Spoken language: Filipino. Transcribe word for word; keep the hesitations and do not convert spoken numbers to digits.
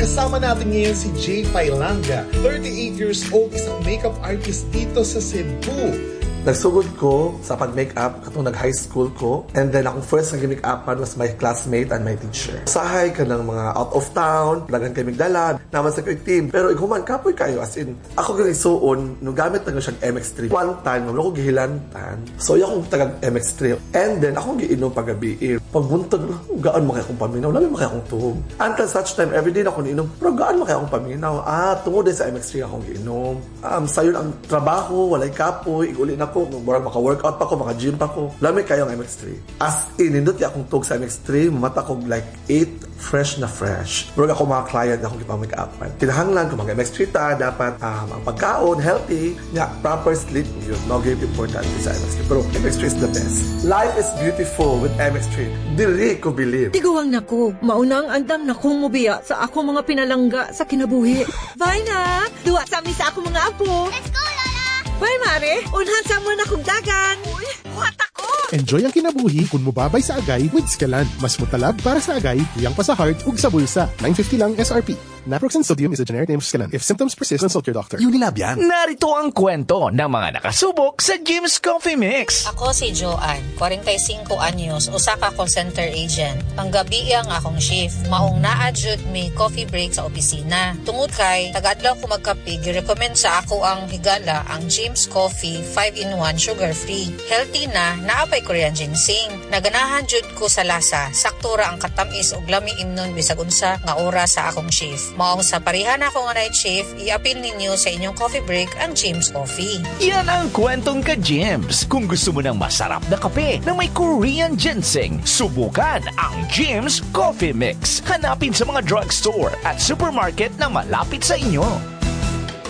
Kasama natin ngayon si Jay Pailanga, thirty-eight years old, isang makeup artist dito sa Cebu. Nagsugod ko sa pag-makeup katong nag-high school ko. And then akong first nag-makeupan was my classmate and my teacher. Sahay ka ng mga out of town, lagan kay Migdala, naman sa kay team. Pero iguman, kapoy kayo. As in, ako kang isuon, nung gamit na siyang M X three. One time, wala ko gihilantan. So, yung akong tagang M X three. And then, akong giinom pag-gabi. Pagbuntag, gaan mo kaya akong paminaw. Lami mo kaya akong tuhog. Until such time, everyday na ako niinom. Pero gaan mo kaya akong paminaw. Ah, tungod din sa M X three akong giinom. Um, sayon ang trabaho, walay kapoy, iguli na ko. Murag maka-workout pa ko, maka-gym pa ko. Lami kayo ang M X three. As in, nindot akong tug sa M X three, mata ko like eight, fresh na fresh. Murag ako mga client na akong ipang-make-upan. Kinahanglan ko mga M X three ta, dapat um, ang pagkaon, healthy, nga, proper sleep, yun. No game important sa M X three. Pero M X three is the best. Life is beautiful with M X three. Dili ko believe. Tiguang nako, maunang andam na kong mubiya sa ako mga pinalangga sa kinabuhi. Bye na! Duwa sa amin sa ako mga apo. Let's go, Lola! Bye, Mare! Unhan sa mo na kong dagan! Uy, what ako? Enjoy ang kinabuhi kung mubabay sa agay with Scalan. Mas mutalab para sa agay, tuyang pa sa heart, ug sa bulsa. nine fifty lang S R P. Naproxen sodium is a generic name of Scalan. If symptoms persist, consult your doctor. Unilab yan. Narito ang kwento ng mga nakasubok sa Jim's Coffee Mix. Ako si Joanne, forty-five anyos, usa ka call center agent. Ang gabi ang akong shift. Maong na-adjud may coffee break sa opisina. Tungod kay, tagadlaw ko magkape, gi-recommend sa ako ang higala, ang Jim's Coffee five in one sugar-free. Healthy na, naapay Korean ginseng. Naganahan jud ko sa lasa, saktura ang katamis og lami imnon bisag unsa nga oras sa akong shift. Maong sa parihan ako nga night shift, i-appeal ninyo sa inyong coffee break ang Jim's Coffee. Yan ang kwentong ka Jim's. Kung gusto mo ng masarap na kape na may Korean ginseng, subukan ang Jim's Coffee Mix. Hanapin sa mga drugstore at supermarket na malapit sa inyo.